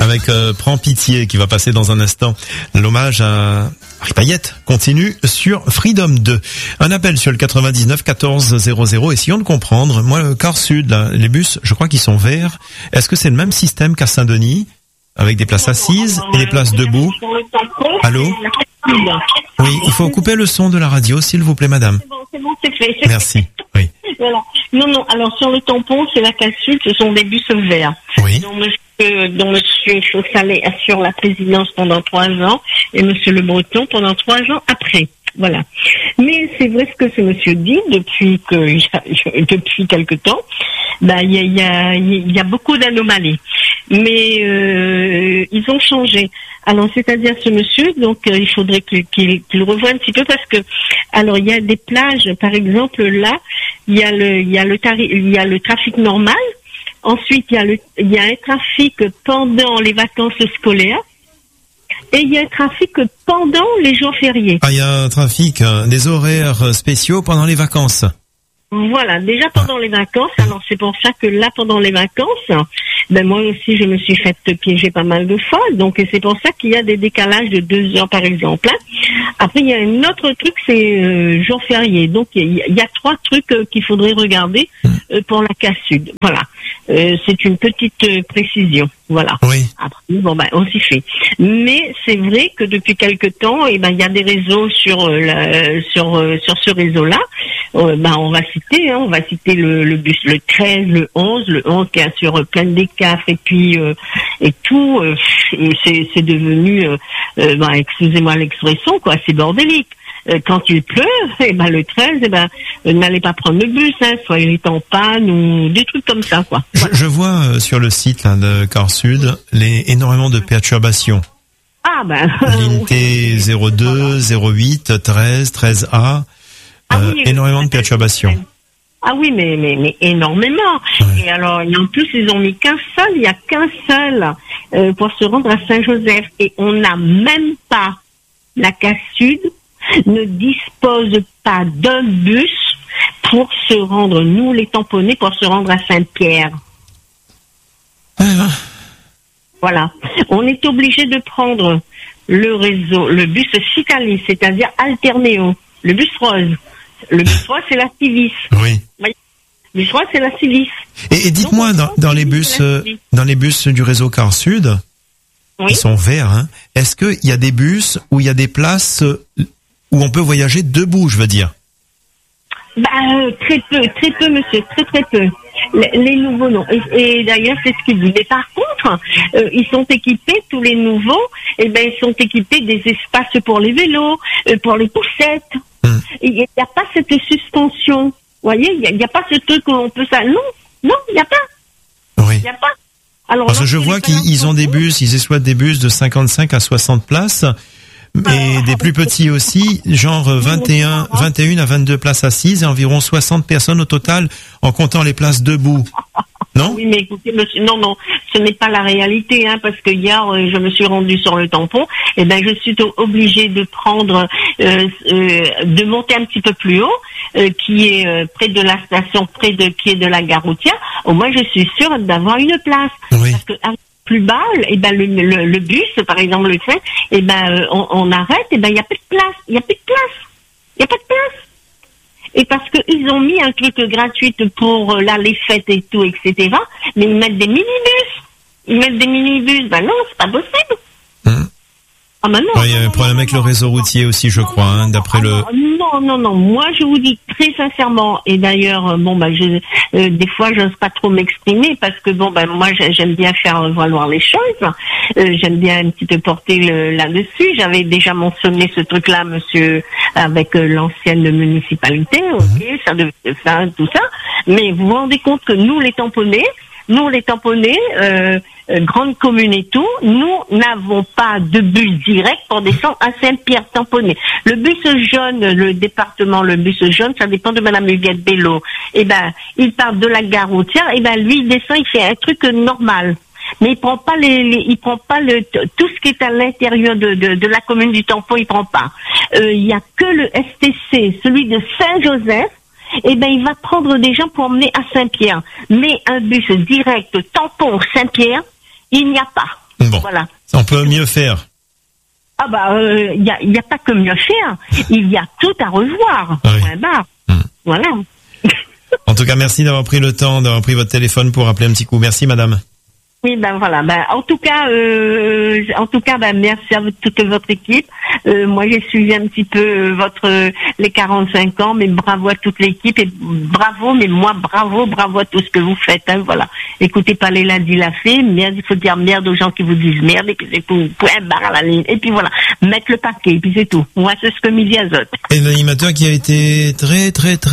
avec Prends pitié qui va passer dans un instant. L'hommage à Ripayette continue sur Freedom 2. Un appel sur le 99 14 00. Essayons de comprendre. Moi, le quart sud, là, les bus, je crois qu'ils sont verts. Est-ce que c'est le même système qu'à Saint-Denis, avec des places assises et des places debout? Allô? Oui, il faut couper le son de la radio, s'il vous plaît, madame. C'est bon, c'est fait. Merci. Oui. Voilà. Non, alors sur le tampon, c'est la case sud, ce sont des bus verts. Oui. Dont monsieur Chaussalet assure la présidence pendant 3 ans et monsieur Le Breton pendant 3 ans après. Voilà. Mais c'est vrai ce que ce monsieur dit depuis quelque temps. Il y a beaucoup d'anomalies. Mais ils ont changé. Alors, c'est-à-dire ce monsieur, donc il faudrait qu'il revoie un petit peu parce que, alors il y a des plages, par exemple là, il y a le trafic normal. Ensuite, il y a un trafic pendant les vacances scolaires et il y a un trafic pendant les jours fériés. Ah, il y a un trafic, des horaires spéciaux pendant les vacances. Voilà, déjà pendant les vacances. Alors c'est pour ça que là, pendant les vacances, moi aussi je me suis fait piéger pas mal de fois. Donc c'est pour ça qu'il y a des décalages de 2 heures par exemple. Après il y a un autre truc, c'est jour férié. Donc il y a 3 trucs qu'il faudrait regarder pour la case sud. Voilà, c'est une petite précision. Voilà. Oui. Après on s'y fait. Mais c'est vrai que depuis quelque temps, il y a des réseaux sur ce réseau-là. On va citer le bus le 13, le 11 qui assure plein de décaf et puis et tout c'est devenu excusez-moi l'expression quoi, c'est bordélique. Quand il pleut, le 13, n'allez pas prendre le bus, soit il est en panne ou des trucs comme ça, quoi. Voilà. Je vois sur le site de Car Sud énormément de perturbations. Ligne T 02, 08, 13, 13A, énormément de perturbations. Ah oui, mais énormément. Ouais. Et alors, en plus, ils ont mis il y a qu'un seul pour se rendre à Saint-Joseph. Et on n'a même pas, la case sud ne dispose pas d'un bus pour se rendre, nous les tamponnés, pour se rendre à Saint-Pierre. Voilà. On est obligé de prendre le bus Citalis, c'est-à-dire Alternéo, le bus rose. Le bus rose, c'est la Civis. Oui. Le bus rose, c'est la Civis. Et dites-moi, dans les bus du réseau Car Sud, qui sont verts, est-ce qu'il y a des bus où il y a des places où on peut voyager debout, je veux dire? Très peu, monsieur, très peu. Les nouveaux, non. Et d'ailleurs, c'est ce qu'il dit. Mais par contre, ils sont équipés, tous les nouveaux, ils sont équipés des espaces pour les vélos, pour les poussettes. Il n'y a pas cette suspension. Vous voyez, il n'y a pas ce truc où on peut ça. Non, il n'y a pas. Oui. Il n'y a pas. Alors, parce que je vois qu'ils ont des bus, ils exploitent des bus de 55 à 60 places. Et des plus petits aussi, genre 21 à 22 places assises et environ 60 personnes au total en comptant les places debout. Non? Oui, mais écoutez, monsieur, non, ce n'est pas la réalité, parce que hier, je me suis rendue sur le tampon, et je suis obligée de prendre, de monter un petit peu plus haut, qui est près de la station, qui est de la gare routière. Au moins, je suis sûre d'avoir une place. Oui. Parce que, plus bas, le bus, par exemple, le train, on arrête, il n'y a plus de place. Il n'y a pas de place. Et parce que ils ont mis un truc gratuit pour les fêtes et tout, etc. Mais ils mettent des minibus. Non, c'est pas possible. Non. Il y a un problème avec le réseau routier aussi, je crois, d'après le... Non. Moi, je vous dis très sincèrement, et d'ailleurs, des fois, j'ose pas trop m'exprimer parce que moi, j'aime bien faire valoir les choses. J'aime bien un petit peu porter là-dessus. J'avais déjà mentionné ce truc-là, monsieur, avec l'ancienne municipalité. Ok, ça devait se faire, tout ça. Mais vous vous rendez compte que nous, les tamponnés, grande commune et tout, nous n'avons pas de bus direct pour descendre à Saint-Pierre-Tamponné. Le bus jaune, le bus jaune, ça dépend de Madame Huguette Bello. Il part de la gare routière, lui, il descend, il fait un truc normal. Mais il prend pas tout ce qui est à l'intérieur de la commune du Tampon, il prend pas. Il y a que le STC, celui de Saint-Joseph, il va prendre des gens pour emmener à Saint-Pierre. Mais un bus direct Tampon Saint-Pierre, il n'y a pas. Bon, voilà. On peut mieux faire. Ah bah, il y a pas que mieux faire. Il y a tout à revoir. Oui. Point barre. Voilà. En tout cas, merci d'avoir pris le temps, d'avoir pris votre téléphone pour appeler un petit coup. Merci, madame. Oui, ben voilà. Ben en tout cas, ben merci à toute votre équipe. Moi, j'ai suivi un petit peu les 45 ans, mais bravo à toute l'équipe et bravo à tout ce que vous faites. Hein, voilà. Écoutez pas les lundis la fée, merde, il faut dire merde aux gens qui vous disent merde et puis c'est tout. Point barre à la ligne. Et puis voilà, mettre le paquet et puis c'est tout. Moi, c'est ce que me dit Azote. Et l'animateur qui a été très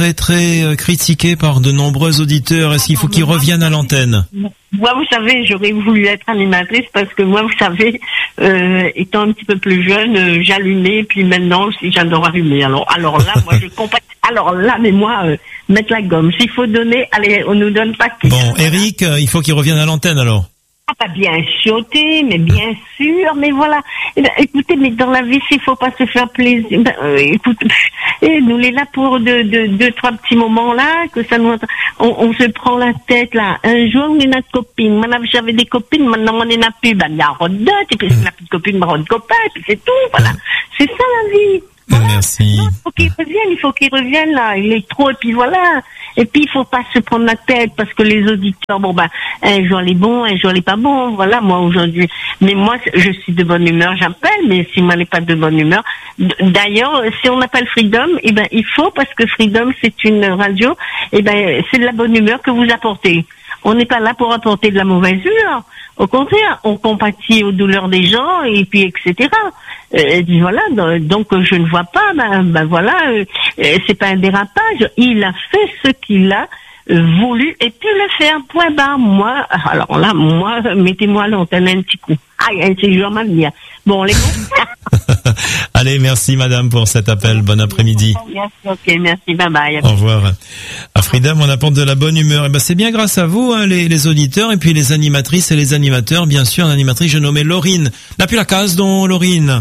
critiqué par de nombreux auditeurs, est-ce qu'il faut qu'il revienne à l'antenne? Moi, vous savez, j'aurais voulu être animatrice parce que moi, vous savez, étant un petit peu plus jeune, j'allumais, puis maintenant aussi, j'adore allumer. Alors là, moi, je compatis. Alors là, mais moi, mettre la gomme. S'il faut donner, allez, on nous donne pas. Bon, Eric, il faut qu'il revienne à l'antenne alors. Ah, pas bien chioté, mais bien sûr, mais voilà. Écoutez, mais dans la vie, s'il faut pas se faire plaisir, écoute, nous les là pour deux, trois petits moments là, que ça nous, on se prend la tête là. Un jour, on est notre copine. Maintenant, j'avais des copines, maintenant on est n'a plus. Ben, il y a un d'autres, et puis la petite copine, ma copain, et puis c'est tout, voilà. C'est ça la vie. Voilà. Merci. Non, il faut qu'il revienne là. Il est trop, et puis voilà. Et puis, il faut pas se prendre la tête parce que les auditeurs, bon, ben, un jour les bons, un jour les pas bons. Voilà, moi, aujourd'hui. Mais moi, je suis de bonne humeur, j'appelle, mais si moi n'est pas de bonne humeur. D'ailleurs, si on appelle Freedom, eh ben, il faut, parce que Freedom, c'est une radio, eh ben, c'est de la bonne humeur que vous apportez. On n'est pas là pour apporter de la mauvaise humeur. Au contraire, on compatit aux douleurs des gens et puis etc. Voilà, donc je ne vois pas. Ben voilà, c'est pas un dérapage. Il a fait ce qu'il a voulu et pu le faire. Point barre. Moi, alors là, mettez-moi à l'antenne un petit coup. Aïe, c'est genre ma vie. Bon, les gars. Allez, merci madame pour cet appel. Bon après-midi. Ok, merci, bye bye. Au revoir. À Freedom, on apporte de la bonne humeur. Et ben, c'est bien grâce à vous, hein, les auditeurs, et puis les animatrices et les animateurs. Bien sûr, l'animatrice, je nommais Laurine. N'a plus la case, donc, Laurine.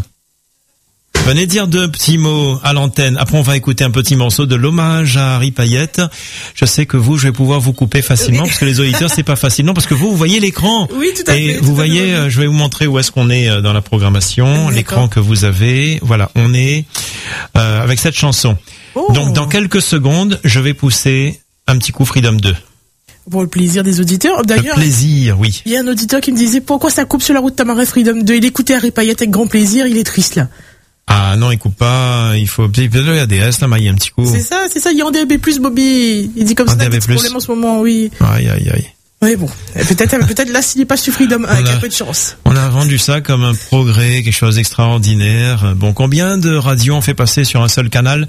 Venez dire deux petits mots à l'antenne. Après, on va écouter un petit morceau de l'hommage à Harry Payette. Je sais que je vais pouvoir vous couper facilement, parce que les auditeurs, c'est pas facile. Non, parce que vous voyez l'écran. Oui, tout à fait. Et vous voyez, je vais vous montrer où est-ce qu'on est dans la programmation. L'écran que vous avez. Voilà, on est avec cette chanson. Oh. Donc, dans quelques secondes, je vais pousser un petit coup Freedom 2. Pour le plaisir des auditeurs. D'ailleurs, le plaisir, oui. Il y a un auditeur qui me disait pourquoi ça coupe sur la route Tamarin Freedom 2. Il écoutait Harry Payette avec grand plaisir, il est triste là. Ah non, il coupe pas, il faut peut-être il y a des S là, il y a un petit coup. C'est ça, il y a un DAB+, Bobby. Il dit comme ça, il y a des problèmes en ce moment, oui. Aïe. Oui, bon. Peut-être là, s'il n'est pas sur Freedom 1, il y a un peu de chance. On a vendu ça comme un progrès, quelque chose d'extraordinaire. Bon, combien de radios on fait passer sur un seul canal?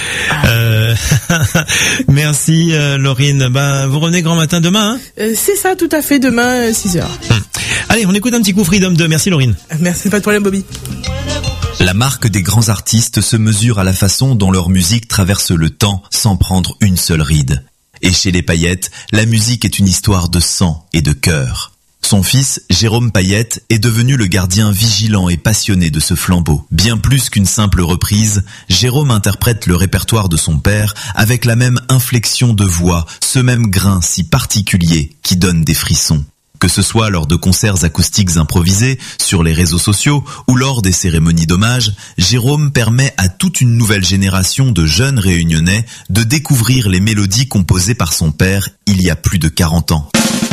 Merci, Laurine. Ben, vous revenez grand matin demain, hein? C'est ça, tout à fait, demain, 6h. Allez, on écoute un petit coup Freedom 2. Merci, Laurine. Merci, pas de problème, Bobby. La marque des grands artistes se mesure à la façon dont leur musique traverse le temps sans prendre une seule ride. Et chez les Payettes, la musique est une histoire de sang et de cœur. Son fils, Jérôme Payette, est devenu le gardien vigilant et passionné de ce flambeau. Bien plus qu'une simple reprise, Jérôme interprète le répertoire de son père avec la même inflexion de voix, ce même grain si particulier qui donne des frissons. Que ce soit lors de concerts acoustiques improvisés, sur les réseaux sociaux ou lors des cérémonies d'hommage, Jérôme permet à toute une nouvelle génération de jeunes réunionnais de découvrir les mélodies composées par son père il y a plus de 40 ans.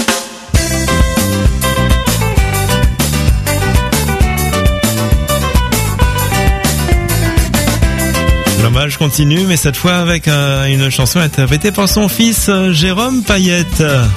L'hommage continue, mais cette fois avec une chanson interprétée par son fils Jérôme Payette.